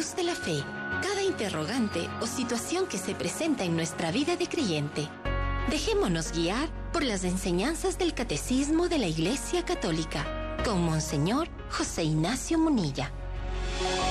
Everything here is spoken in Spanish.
luz de la fe cada interrogante o situación que se presenta en nuestra vida de creyente. Dejémonos guiar por las enseñanzas del Catecismo de la Iglesia Católica con Monseñor José Ignacio Munilla.